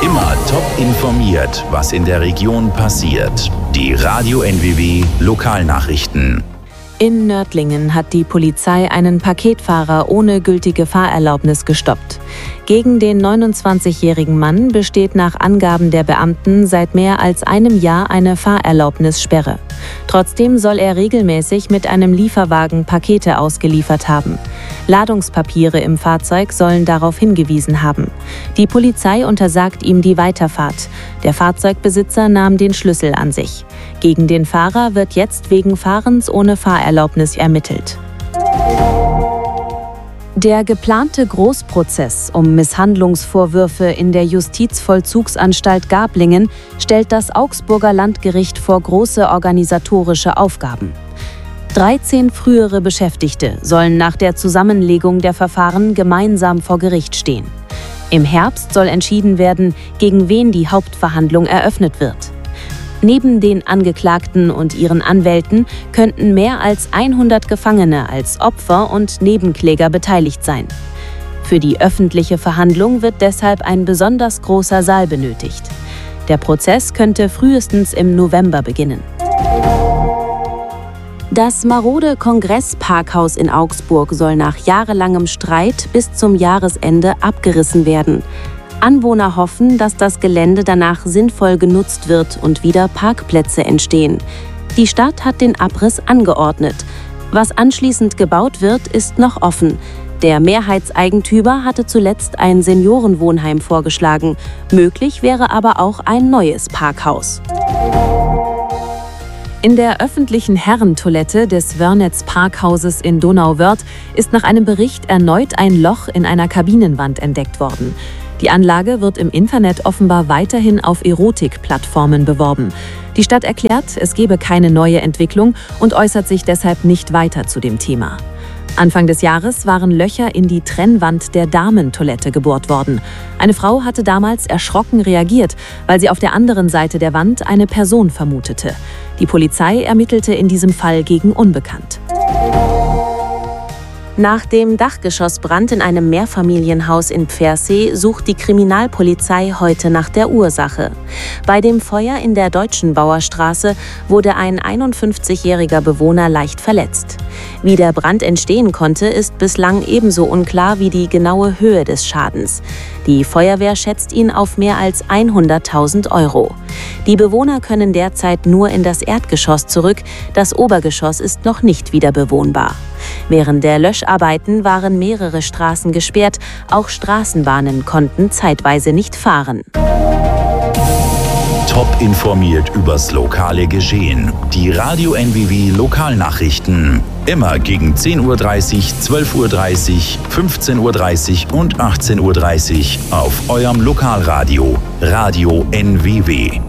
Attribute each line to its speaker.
Speaker 1: Immer top informiert, was in der Region passiert. Die Radio NWW Lokalnachrichten.
Speaker 2: In Nördlingen hat die Polizei einen Paketfahrer ohne gültige Fahrerlaubnis gestoppt. Gegen den 29-jährigen Mann besteht nach Angaben der Beamten seit mehr als einem Jahr eine Fahrerlaubnissperre. Trotzdem soll er regelmäßig mit einem Lieferwagen Pakete ausgeliefert haben. Ladungspapiere im Fahrzeug sollen darauf hingewiesen haben. Die Polizei untersagt ihm die Weiterfahrt. Der Fahrzeugbesitzer nahm den Schlüssel an sich. Gegen den Fahrer wird jetzt wegen Fahrens ohne Fahrerlaubnis ermittelt. Der geplante Großprozess um Misshandlungsvorwürfe in der Justizvollzugsanstalt Gablingen stellt das Augsburger Landgericht vor große organisatorische Aufgaben. 13 frühere Beschäftigte sollen nach der Zusammenlegung der Verfahren gemeinsam vor Gericht stehen. Im Herbst soll entschieden werden, gegen wen die Hauptverhandlung eröffnet wird. Neben den Angeklagten und ihren Anwälten könnten mehr als 100 Gefangene als Opfer und Nebenkläger beteiligt sein. Für die öffentliche Verhandlung wird deshalb ein besonders großer Saal benötigt. Der Prozess könnte frühestens im November beginnen. Das marode Kongressparkhaus in Augsburg soll nach jahrelangem Streit bis zum Jahresende abgerissen werden. Anwohner hoffen, dass das Gelände danach sinnvoll genutzt wird und wieder Parkplätze entstehen. Die Stadt hat den Abriss angeordnet. Was anschließend gebaut wird, ist noch offen. Der Mehrheitseigentümer hatte zuletzt ein Seniorenwohnheim vorgeschlagen. Möglich wäre aber auch ein neues Parkhaus. In der öffentlichen Herrentoilette des Wörnitz Parkhauses in Donauwörth ist nach einem Bericht erneut ein Loch in einer Kabinenwand entdeckt worden. Die Anlage wird im Internet offenbar weiterhin auf Erotikplattformen beworben. Die Stadt erklärt, es gebe keine neue Entwicklung und äußert sich deshalb nicht weiter zu dem Thema. Anfang des Jahres waren Löcher in die Trennwand der Damentoilette gebohrt worden. Eine Frau hatte damals erschrocken reagiert, weil sie auf der anderen Seite der Wand eine Person vermutete. Die Polizei ermittelte in diesem Fall gegen Unbekannt. Nach dem Dachgeschossbrand in einem Mehrfamilienhaus in Pfersee sucht die Kriminalpolizei heute nach der Ursache. Bei dem Feuer in der Deutschenbauer Straße wurde ein 51-jähriger Bewohner leicht verletzt. Wie der Brand entstehen konnte, ist bislang ebenso unklar wie die genaue Höhe des Schadens. Die Feuerwehr schätzt ihn auf mehr als 100.000 €. Die Bewohner können derzeit nur in das Erdgeschoss zurück, das Obergeschoss ist noch nicht wieder bewohnbar. Während der Löscharbeiten waren mehrere Straßen gesperrt, auch Straßenbahnen konnten zeitweise nicht fahren.
Speaker 1: Top informiert übers lokale Geschehen. Die Radio NWW Lokalnachrichten. Immer gegen 10:30 Uhr, 12:30 Uhr, 15:30 Uhr und 18:30 Uhr auf eurem Lokalradio. Radio NWW.